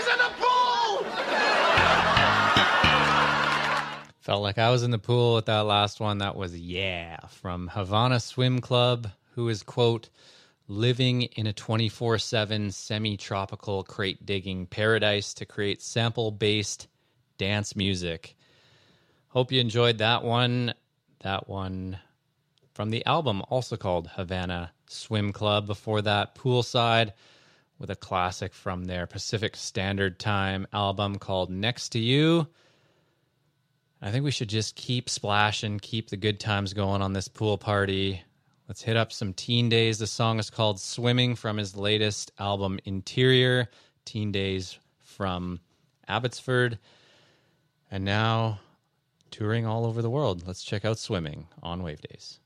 was in the pool! Felt like I was in the pool with that last one. That was Yeah from Havana Swim Club, who is, quote, living in a 24/7 semi-tropical crate-digging paradise to create sample-based dance music. Hope you enjoyed that one. That one from the album, also called Havana Swim Club. Before that, Poolside with a classic from their Pacific Standard Time album called Next to You. I think we should just keep splashing, keep the good times going on this pool party. Let's hit up some Teen Daze. The song is called Swimming from his latest album, Interior. Teen Daze from Abbotsford. And now, touring all over the world. Let's check out Swimming on Wave Days.